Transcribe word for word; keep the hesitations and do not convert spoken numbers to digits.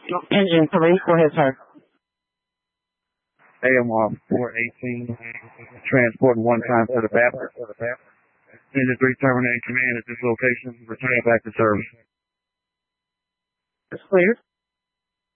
Engine three, go ahead, sir. A M R four eighteen, transporting one time to the Baptist. Engine three terminating command at this location, returning back to service. It's cleared.